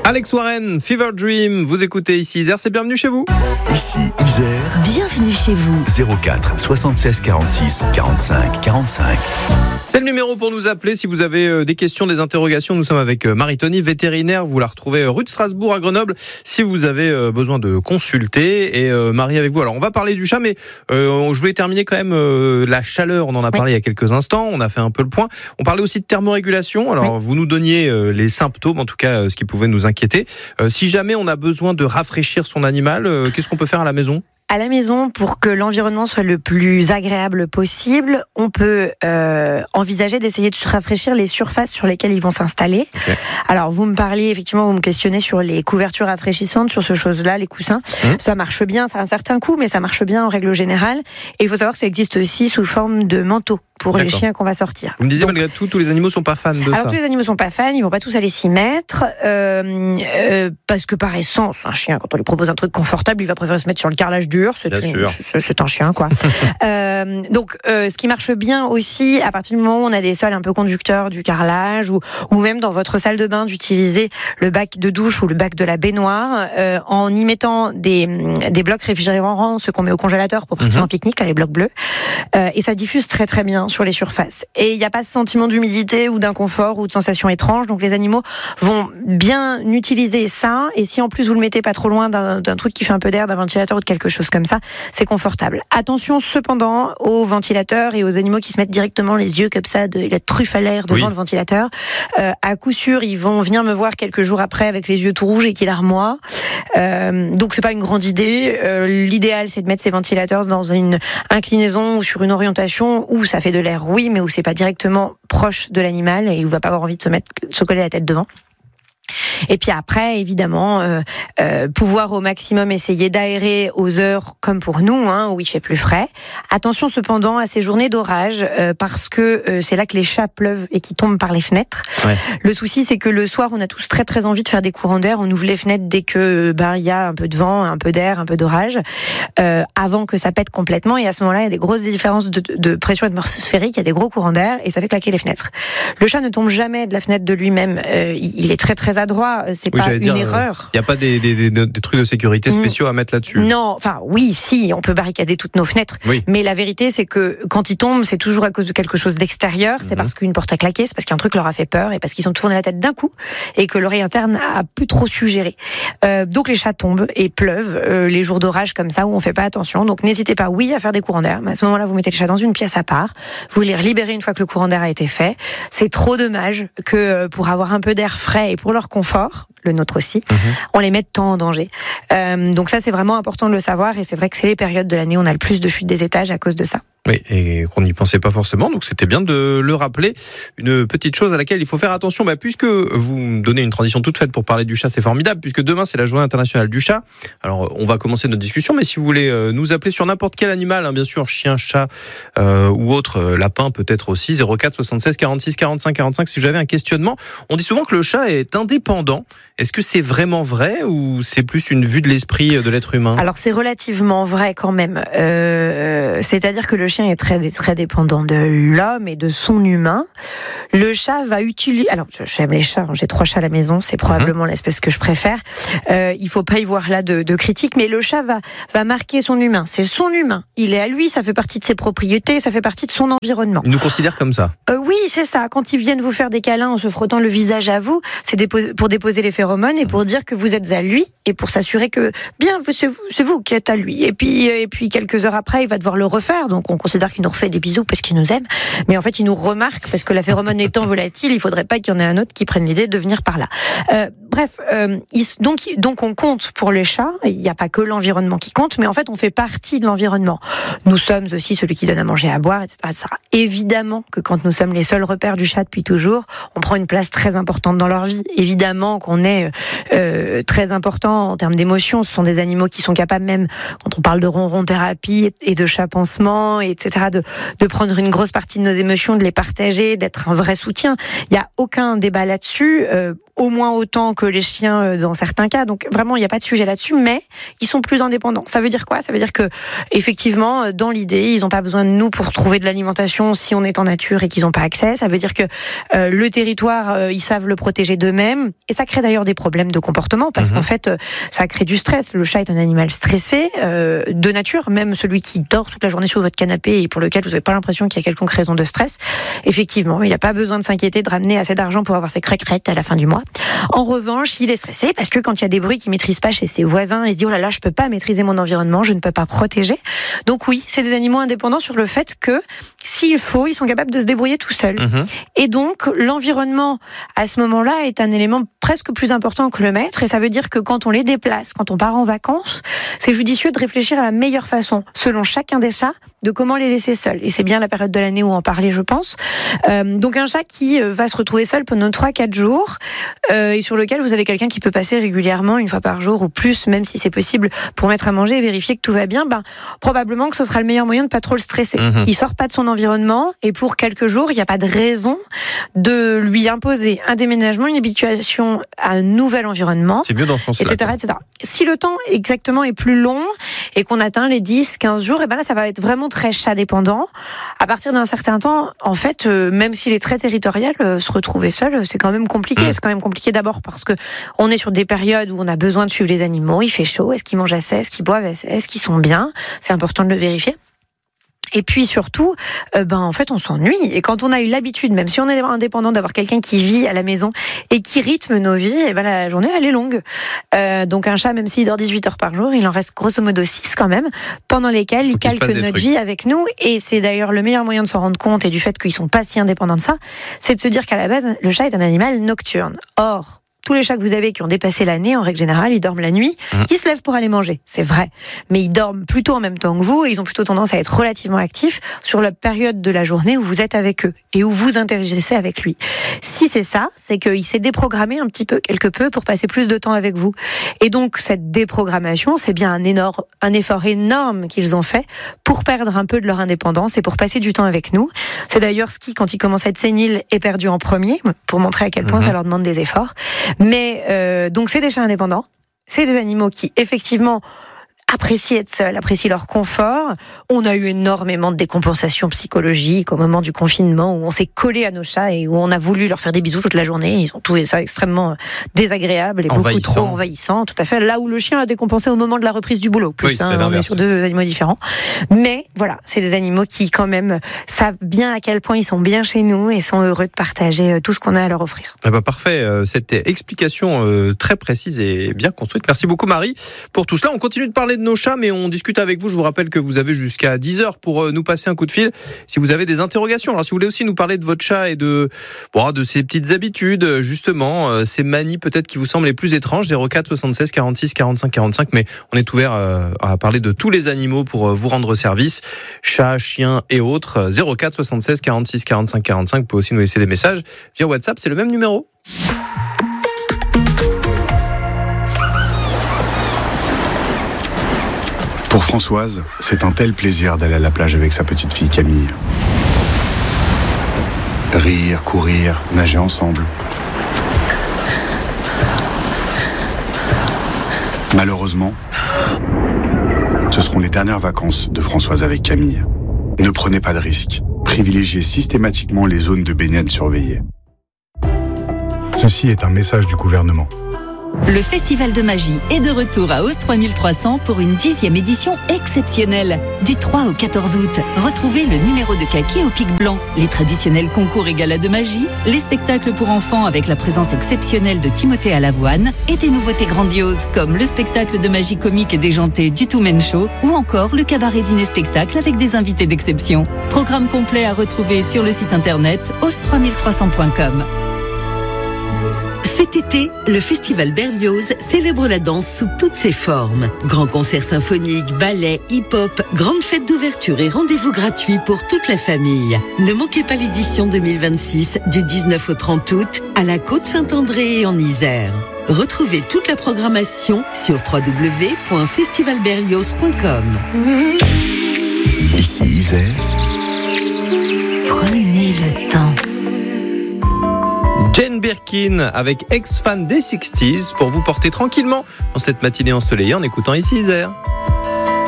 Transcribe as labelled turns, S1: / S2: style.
S1: Alex Warren, Fever Dream, vous écoutez ici Isère, c'est bienvenue chez vous.
S2: Ici Isère,
S3: bienvenue chez vous.
S2: 04 76 46 45 45.
S1: C'est le numéro pour nous appeler si vous avez des questions, des interrogations. Nous sommes avec Marie-Tony, vétérinaire. Vous la retrouvez rue de Strasbourg à Grenoble si vous avez besoin de consulter. Et Marie avec vous. Alors on va parler du chat, mais je voulais terminer quand même la chaleur. On en a parlé il y a quelques instants. On a fait un peu le point. On parlait aussi de thermorégulation. Alors vous nous donniez les symptômes, en tout cas ce qui pouvait nous inquiéter. Si jamais on a besoin de rafraîchir son animal, qu'est-ce qu'on peut faire à la maison ?
S3: À la maison, pour que l'environnement soit le plus agréable possible, on peut envisager d'essayer de se rafraîchir les surfaces sur lesquelles ils vont s'installer. Okay. Alors, vous me questionnez sur les couvertures rafraîchissantes, sur ce chose-là, les coussins. Ça marche bien, ça a un certain coût, mais ça marche bien en règle générale. Et il faut savoir que ça existe aussi sous forme de manteau pour les chiens qu'on va sortir.
S1: Vous me disiez, malgré tout, tous les animaux sont pas fans de ça.
S3: Alors, tous les animaux sont pas fans, ils vont pas tous aller s'y mettre, parce que par essence, un chien, quand on lui propose un truc confortable, il va préférer se mettre sur le carrelage dur. C'est un chien, quoi. Donc, ce qui marche bien aussi, à partir du moment où on a des sols un peu conducteurs du carrelage, ou même dans votre salle de bain, d'utiliser le bac de douche ou le bac de la baignoire, en y mettant des blocs réfrigérants, ceux qu'on met au congélateur pour partir en pique-nique, là, les blocs bleus, et ça diffuse très très bien sur les surfaces. Et il n'y a pas ce sentiment d'humidité ou d'inconfort ou de sensation étrange, donc les animaux vont bien utiliser ça, et si en plus vous le mettez pas trop loin d'un truc qui fait un peu d'air, d'un ventilateur ou de quelque chose comme ça, c'est confortable. Attention cependant aux ventilateurs et aux animaux qui se mettent directement les yeux comme ça, la truffe à l'air devant le ventilateur. À coup sûr, ils vont venir me voir quelques jours après avec les yeux tout rouges et qu'ils larmoient. Donc c'est pas une grande idée. L'idéal, c'est de mettre ces ventilateurs dans une inclinaison ou sur une orientation où ça fait de l'air, oui, mais où c'est pas directement proche de l'animal et où il va pas avoir envie de se coller la tête devant. Et puis après, évidemment, pouvoir au maximum essayer d'aérer aux heures comme pour nous, où il fait plus frais. Attention cependant à ces journées d'orage, parce que c'est là que les chats pleuvent et qui tombent par les fenêtres. Ouais. Le souci, c'est que le soir, on a tous très très envie de faire des courants d'air. On ouvre les fenêtres dès que il y a un peu de vent, un peu d'air, un peu d'orage, avant que ça pète complètement. Et à ce moment-là, il y a des grosses différences de pression atmosphérique, il y a des gros courants d'air et ça fait claquer les fenêtres. Le chat ne tombe jamais de la fenêtre de lui-même. Il est très très adroit, c'est pas une erreur.
S1: Il n'y a pas des trucs de sécurité spéciaux à mettre là-dessus.
S3: Non, enfin oui, si, on peut barricader toutes nos fenêtres, mais la vérité c'est que quand ils tombent, c'est toujours à cause de quelque chose d'extérieur, c'est parce qu'une porte a claqué, c'est parce qu'un truc leur a fait peur et parce qu'ils ont tourné la tête d'un coup et que l'oreille interne a plus trop su gérer. Donc les chats tombent et pleuvent les jours d'orage comme ça où on fait pas attention. Donc n'hésitez pas, à faire des courants d'air, mais à ce moment-là vous mettez les chats dans une pièce à part, vous les libérez une fois que le courant d'air a été fait. C'est trop dommage que pour avoir un peu d'air frais et pour leur confort, le nôtre aussi, on les met tant en danger. Donc ça, c'est vraiment important de le savoir et c'est vrai que c'est les périodes de l'année où on a le plus de chute des étages à cause de ça.
S1: Oui, et qu'on n'y pensait pas forcément, donc c'était bien de le rappeler. Une petite chose à laquelle il faut faire attention, puisque vous me donnez une transition toute faite pour parler du chat, c'est formidable, puisque demain c'est la journée internationale du chat. Alors on va commencer notre discussion, mais si vous voulez nous appeler sur n'importe quel animal, bien sûr, chien, chat ou autre, lapin peut-être aussi, 04 76 46 45 45, si vous avez un questionnement. On dit souvent que le chat est indépendant. Est-ce que c'est vraiment vrai ou c'est plus une vue de l'esprit de l'être humain ? Alors
S3: c'est relativement vrai quand même. C'est-à-dire que le chien est très, très dépendant de l'homme et de son humain. Le chat va utiliser... Alors, j'aime les chats, j'ai 3 chats à la maison, c'est probablement l'espèce que je préfère. Il faut pas y voir là de critique, mais le chat va marquer son humain. C'est son humain. Il est à lui, ça fait partie de ses propriétés, ça fait partie de son environnement.
S1: Il nous considère comme ça.
S3: Oui, c'est ça. Quand ils viennent vous faire des câlins en se frottant le visage à vous, c'est pour déposer les phéromones et pour dire que vous êtes à lui et pour s'assurer que, c'est vous qui êtes à lui. Et puis quelques heures après, il va devoir le refaire. Donc, on considère qu'il nous refait des bisous parce qu'il nous aime. Mais en fait, il nous remarque parce que la phéromone étant volatile, il faudrait pas qu'il y en ait un autre qui prenne l'idée de venir par là. Donc on compte pour les chats. Il n'y a pas que l'environnement qui compte, mais en fait, on fait partie de l'environnement. Nous sommes aussi celui qui donne à manger, à boire, etc., etc. Évidemment que quand nous sommes les seuls repères du chat depuis toujours, on prend une place très importante dans leur vie. Évidemment qu'on est très important en termes d'émotions. Ce sont des animaux qui sont capables, même quand on parle de ronron thérapie et de chat pansement, etc., de prendre une grosse partie de nos émotions, de les partager, d'être un vrai soutien. Il n'y a aucun débat là-dessus. au moins autant que les chiens dans certains cas. Donc vraiment, il n'y a pas de sujet là-dessus, mais ils sont plus indépendants. Ça veut dire quoi ? Ça veut dire que effectivement, dans l'idée, ils n'ont pas besoin de nous pour trouver de l'alimentation si on est en nature et qu'ils n'ont pas accès. Ça veut dire que le territoire, ils savent le protéger d'eux-mêmes. Et ça crée d'ailleurs des problèmes de comportement parce qu'en fait, ça crée du stress. Le chat est un animal stressé de nature, même celui qui dort toute la journée sur votre canapé et pour lequel vous n'avez pas l'impression qu'il y a quelconque raison de stress. Effectivement, il n'a pas besoin de s'inquiéter de ramener assez d'argent pour avoir ses crêcrettes à la fin du mois. En revanche, il est stressé parce que quand il y a des bruits qu'il maîtrise pas chez ses voisins, il se dit oh là là, je peux pas maîtriser mon environnement, je ne peux pas protéger. Donc oui, c'est des animaux indépendants sur le fait que s'il faut, ils sont capables de se débrouiller tout seuls. Et donc l'environnement à ce moment-là est un élément presque plus important que le maître, et ça veut dire que quand on les déplace, quand on part en vacances, c'est judicieux de réfléchir à la meilleure façon, selon chacun des chats, de comment les laisser seuls. Et c'est bien la période de l'année où en parler, je pense. Donc un chat qui va se retrouver seul pendant 3-4 jours, et sur lequel vous avez quelqu'un qui peut passer régulièrement, une fois par jour ou plus, même si c'est possible, pour mettre à manger et vérifier que tout va bien, probablement que ce sera le meilleur moyen de pas trop le stresser. Il sort pas de son environnement, et pour quelques jours, il n'y a pas de raison de lui imposer un déménagement, une habituation à un nouvel environnement,
S1: c'est mieux dans ce sens-là,
S3: etc. Si le temps exactement est plus long et qu'on atteint les 10-15 jours, et ben là, ça va être vraiment très chat dépendant. À partir d'un certain temps, en fait, même s'il est très territorial, se retrouver seul, c'est quand même compliqué. C'est quand même compliqué d'abord parce que on est sur des périodes où on a besoin de suivre les animaux. Il fait chaud. Est-ce qu'ils mangent assez ? Est-ce qu'ils boivent assez ? Est-ce qu'ils sont bien ? C'est important de le vérifier. Et puis surtout, en fait, on s'ennuie. Et quand on a eu l'habitude, même si on est indépendant, d'avoir quelqu'un qui vit à la maison et qui rythme nos vies, et la journée, elle est longue. Donc un chat, même s'il dort 18 heures par jour, il en reste grosso modo 6 quand même, pendant lesquelles il calque notre vie avec nous. Et c'est d'ailleurs le meilleur moyen de s'en rendre compte, et du fait qu'ils sont pas si indépendants de ça, c'est de se dire qu'à la base, le chat est un animal nocturne. Or, tous les chats que vous avez qui ont dépassé l'année, en règle générale, ils dorment la nuit, ils se lèvent pour aller manger, c'est vrai. Mais ils dorment plutôt en même temps que vous, et ils ont plutôt tendance à être relativement actifs sur la période de la journée où vous êtes avec eux, et où vous interagissez avec lui. Si c'est ça, c'est qu'il s'est déprogrammé un petit peu, quelque peu, pour passer plus de temps avec vous. Et donc, cette déprogrammation, c'est bien un effort énorme qu'ils ont fait pour perdre un peu de leur indépendance et pour passer du temps avec nous. C'est d'ailleurs ce qui, quand ils commencent à être séniles, est perdu en premier, pour montrer à quel point ça leur demande des efforts. Mais donc c'est des chats indépendants, c'est des animaux qui effectivement apprécient être seuls, apprécient leur confort. On a eu énormément de décompensation psychologique au moment du confinement où on s'est collé à nos chats et où on a voulu leur faire des bisous toute la journée. Ils ont trouvé ça extrêmement désagréable et beaucoup trop envahissant. Tout à fait. Là où le chien a décompensé au moment de la reprise du boulot. Plus, on est sur deux animaux différents. Mais voilà, c'est des animaux qui quand même savent bien à quel point ils sont bien chez nous et sont heureux de partager tout ce qu'on a à leur offrir.
S1: Parfait. Cette explication très précise et bien construite. Merci beaucoup Marie pour tout cela. On continue de parler de nos chats, mais on discute avec vous. Je vous rappelle que vous avez jusqu'à 10h pour nous passer un coup de fil si vous avez des interrogations. Alors si vous voulez aussi nous parler de votre chat et de ses petites habitudes, justement, ces manies peut-être qui vous semblent les plus étranges, 04 76 46 45 45, mais on est ouvert à parler de tous les animaux pour vous rendre service, chats, chiens et autres. 04 76 46 45 45, vous pouvez aussi nous laisser des messages via WhatsApp, c'est le même numéro.
S4: Pour Françoise, c'est un tel plaisir d'aller à la plage avec sa petite fille Camille. Rire, courir, nager ensemble. Malheureusement, ce seront les dernières vacances de Françoise avec Camille. Ne prenez pas de risques. Privilégiez systématiquement les zones de baignade surveillées. Ceci est un message du gouvernement.
S5: Le Festival de Magie est de retour à Hausse 3300 pour une 10e édition exceptionnelle. Du 3 au 14 août, retrouvez le numéro de Kaki au pic blanc, les traditionnels concours et galas de magie, les spectacles pour enfants avec la présence exceptionnelle de Timothée à l'avoine et des nouveautés grandioses comme le spectacle de magie comique et déjanté du Two Men Show ou encore le cabaret dîner-spectacle avec des invités d'exception. Programme complet à retrouver sur le site internet hausse3300.com.
S6: Cet été, le Festival Berlioz célèbre la danse sous toutes ses formes. Grands concerts symphoniques, ballets, hip-hop, grandes fêtes d'ouverture et rendez-vous gratuits pour toute la famille. Ne manquez pas l'édition 2026 du 19 au 30 août à la Côte-Saint-André et en Isère. Retrouvez toute la programmation sur www.festivalberlioz.com.
S2: Ici Isère.
S5: Prenez le temps.
S1: Jane Birkin avec ex-fan des 60s pour vous porter tranquillement dans cette matinée ensoleillée en écoutant ici Isère.